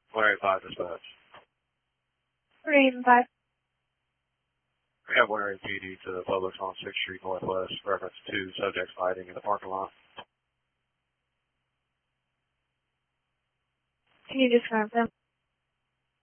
185 dispatch. 385. We have 108 PD to the Publix on 6th Street Northwest, reference to subjects fighting in the parking lot. Can you describe them?